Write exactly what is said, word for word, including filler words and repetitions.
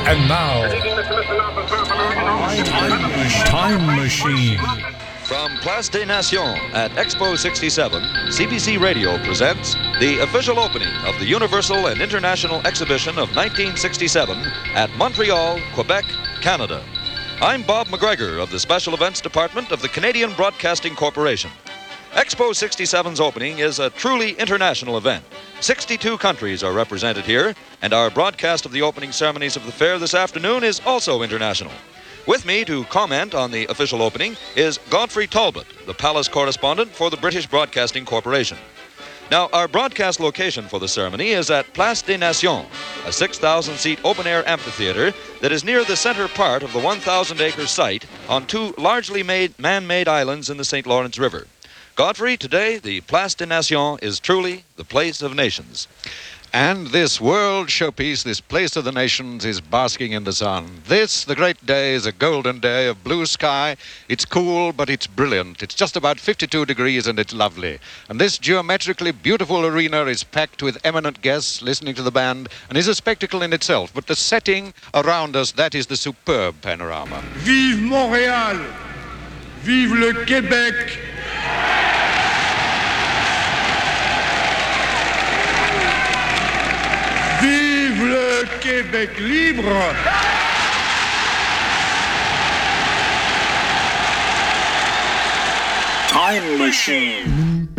And now, Time Machine. From Place des Nations at Expo sixty-seven, C B C Radio presents the official opening of the Universal and International Exhibition of nineteen sixty-seven at Montreal, Quebec, Canada. I'm Bob McGregor of the Special Events Department of the Canadian Broadcasting Corporation. Expo sixty-seven's opening is a truly international event. sixty-two countries are represented here, and our broadcast of the opening ceremonies of the fair this afternoon is also international. With me to comment on the official opening is Godfrey Talbot, the Palace correspondent for the British Broadcasting Corporation. Now, our broadcast location for the ceremony is at Place des Nations, a six thousand seat open-air amphitheater that is near the center part of the one thousand acre site on two largely made man-made islands in the Saint Lawrence River. Godfrey, today the Place des Nations is truly the place of nations. And this world showpiece, this place of the nations, is basking in the sun. This, the great day, is a golden day of blue sky. It's cool, but it's brilliant. It's just about fifty-two degrees, and it's lovely. And this geometrically beautiful arena is packed with eminent guests listening to the band, and is a spectacle in itself. But the setting around us, that is the superb panorama. Vive Montréal! Vive le Québec! Vive le Québec libre! Time Machine.